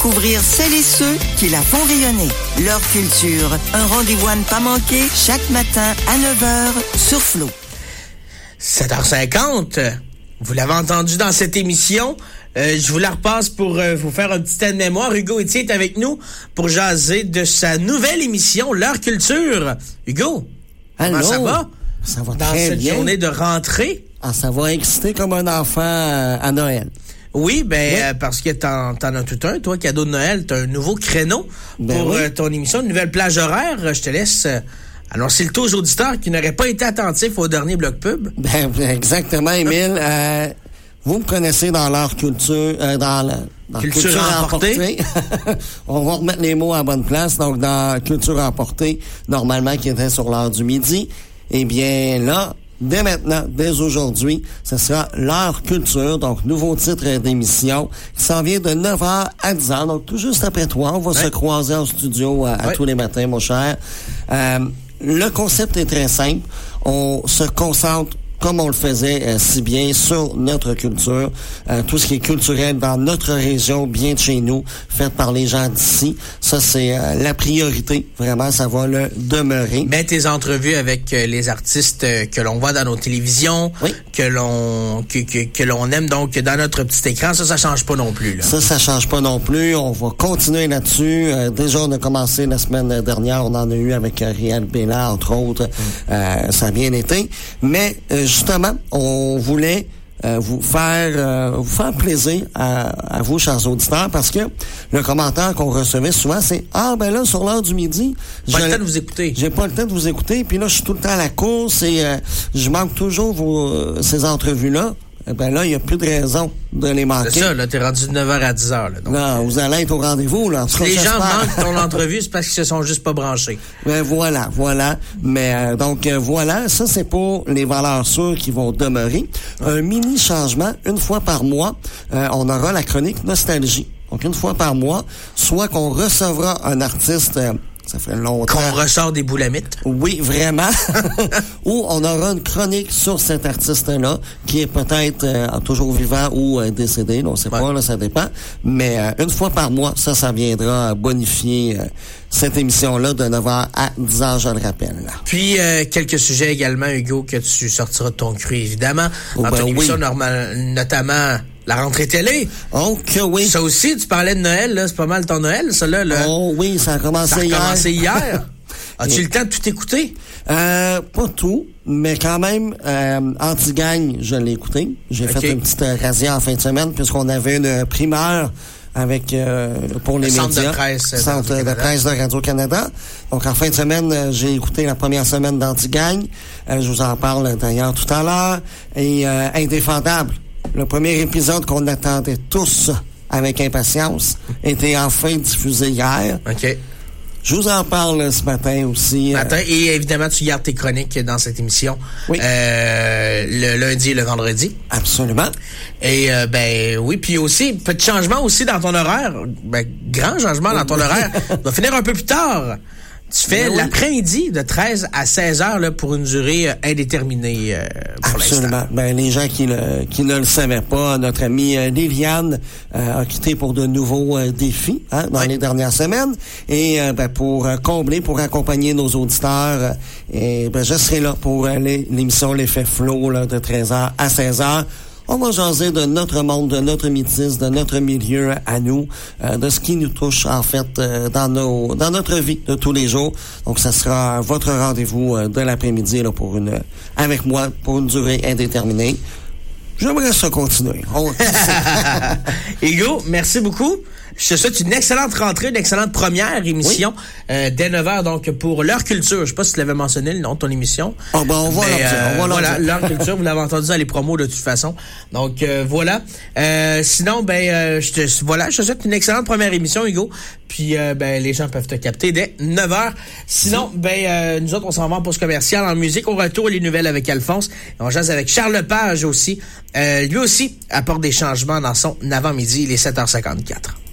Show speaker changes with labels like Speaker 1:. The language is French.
Speaker 1: découvrir celles et ceux qui la font rayonner. Leur culture, un rendez-vous à ne pas manquer chaque matin à 9h sur Flo.
Speaker 2: 7h50, vous l'avez entendu dans cette émission. Je vous la repasse pour vous faire un petit aide-mémoire. Hugo Etier est avec nous pour jaser de sa nouvelle émission, Leur culture. Hugo,
Speaker 3: allô?
Speaker 2: Comment ça va?
Speaker 3: Ça va
Speaker 2: dans
Speaker 3: très
Speaker 2: cette
Speaker 3: bien.
Speaker 2: Journée de rentrée?
Speaker 3: Ah, ça va exciter comme un enfant à Noël.
Speaker 2: Oui, parce que t'en as tout un, toi, cadeau de Noël, t'as un nouveau créneau pour ton émission, une nouvelle plage horaire. Je te laisse annoncer le tout aux auditeurs qui n'auraient pas été attentifs au dernier bloc pub.
Speaker 3: Exactement, Émile. Vous me connaissez dans leur culture, dans
Speaker 2: culture emportée.
Speaker 3: On va remettre les mots à la bonne place. Donc, dans culture emportée, normalement, qui était sur l'heure du midi, eh bien, là, dès maintenant, dès aujourd'hui, ce sera Leur culture, donc nouveau titre d'émission, qui s'en vient de 9h à 10h, donc tout juste après toi. On va se croiser en studio à tous les matins, mon cher. Le concept est très simple. On se concentre, comme on le faisait si bien, sur notre culture, tout ce qui est culturel dans notre région, bien de chez nous, fait par les gens d'ici. Ça, c'est la priorité. Vraiment, ça va le demeurer.
Speaker 2: Mais tes entrevues avec les artistes que l'on voit dans nos télévisions, que l'on aime donc dans notre petit écran, ça change pas non plus. Là.
Speaker 3: Ça change pas non plus. On va continuer là-dessus. Déjà, on a commencé la semaine dernière. On en a eu avec Réal Béla, entre autres. Ça a bien été. Mais justement, on voulait vous faire plaisir à vous, chers auditeurs, parce que le commentaire qu'on recevait souvent, c'est « Ah, ben là, sur l'heure du midi... »
Speaker 2: Pas le temps de vous écouter.
Speaker 3: J'ai pas le temps de vous écouter, puis là, je suis tout le temps à la course et je manque toujours ces entrevues-là. Ben là, il n'y a plus de raison de les manquer.
Speaker 2: C'est ça, là, t'es rendu de 9h à 10h. Là, donc,
Speaker 3: non, vous allez être au rendez-vous, là.
Speaker 2: Si les gens manquent ton entrevue, c'est parce qu'ils se sont juste pas branchés.
Speaker 3: Ben voilà. Mais voilà, ça c'est pour les valeurs sûres qui vont demeurer. Un mini changement, une fois par mois, on aura la chronique Nostalgie. Donc une fois par mois, soit qu'on recevra un artiste... ça fait longtemps.
Speaker 2: Qu'on ressort des boulamites.
Speaker 3: Oui, vraiment. Ou on aura une chronique sur cet artiste-là, qui est peut-être toujours vivant ou décédé. On ne sait pas, là, ça dépend. Mais une fois par mois, ça viendra bonifier cette émission-là de 9h à 10h, je le rappelle. Là.
Speaker 2: Puis, quelques sujets également, Hugo, que tu sortiras de ton cru, évidemment. Dans ton émission normale, notamment... La rentrée télé.
Speaker 3: Oh, que oui.
Speaker 2: Ça aussi, tu parlais de Noël, là. C'est pas mal ton Noël, ça, là.
Speaker 3: Oh oui, ça a commencé hier.
Speaker 2: As-tu le temps de tout écouter?
Speaker 3: Pas tout, mais quand même, Anti-Gang, je l'ai écouté. J'ai fait une petite razzia en fin de semaine, puisqu'on avait une primeur avec pour les médias. Centre de presse de Radio-Canada. Donc, en fin de semaine, j'ai écouté la première semaine d'Anti-Gang. Je vous en parle d'ailleurs tout à l'heure. Et Indéfendable. Le premier épisode qu'on attendait tous avec impatience était enfin diffusé hier.
Speaker 2: OK.
Speaker 3: Je vous en parle ce matin aussi.
Speaker 2: Et évidemment, tu gardes tes chroniques dans cette émission. Oui. Le lundi et le vendredi.
Speaker 3: Absolument.
Speaker 2: Et oui, puis aussi, petit changement aussi dans ton horaire. Grand changement dans ton horaire. On va finir un peu plus tard. Tu fais l'après-midi de 13 à 16 heures là, pour une durée indéterminée pour
Speaker 3: Absolument.
Speaker 2: l'instant.
Speaker 3: Les gens qui ne le savaient pas, notre amie Liliane a quitté pour de nouveaux défis dans les dernières semaines. Et pour combler, pour accompagner nos auditeurs, je serai là pour l'émission L'Effet Flo là, de 13h à 16h. On va jaser de notre monde, de notre métis, de notre milieu à nous, de ce qui nous touche en fait dans notre vie de tous les jours. Donc ça sera votre rendez-vous de l'après-midi là avec moi pour une durée indéterminée. J'aimerais ça continuer.
Speaker 2: Hugo, merci beaucoup. Je te souhaite une excellente rentrée, une excellente première émission dès 9h, donc pour Leur culture. Je sais pas si tu l'avais mentionné, le nom de ton émission.
Speaker 3: On va
Speaker 2: voilà, Leur culture, vous l'avez entendu dans les promos de toute façon. Donc voilà. Sinon, je te souhaite une excellente première émission, Hugo. Puis les gens peuvent te capter dès 9h. Sinon, nous autres, on s'en va en pause commerciale en musique. Au retour, les nouvelles avec Alphonse. On jase avec Charles Lepage aussi. Lui aussi apporte des changements dans son avant-midi, il est 7h54.